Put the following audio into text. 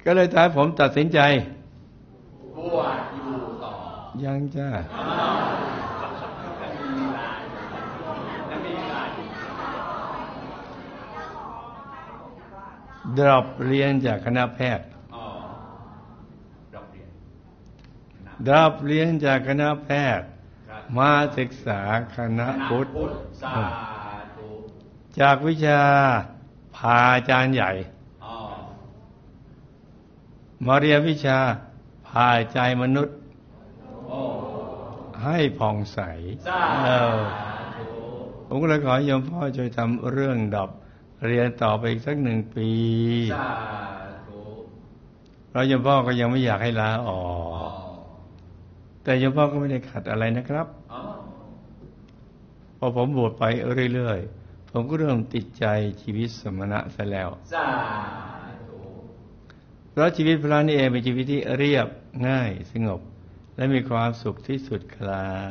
ก็เลยท้ายผมตัดสินใจบวชอยู่ต่อยังจ้าดรอปเรียนจากคณะแพทย์ดรอปเรียนจากคณะแพทย์มาศึกษาคณะพุทธจากวิชาพาอาจารย์ใหญ่มาเรียนวิชาพาใจมนุษย์ให้ผ่องใสผมก็เลยขอโยมพ่อช่วยทำเรื่องดรอปเรียนต่อไปอีกสัก1 ปีเพราะโยมพ่อก็ยังไม่อยากให้ลาออกแต่โยมพ่อก็ไม่ได้ขัดอะไรนะครับพอผมบวชไปเรื่อยๆผมก็เริ่มติดใจชีวิตสมณะซะแล้วเพราะชีวิตพระนี่เองเป็นชีวิตที่เรียบง่ายสงบและมีความสุขที่สุดครับ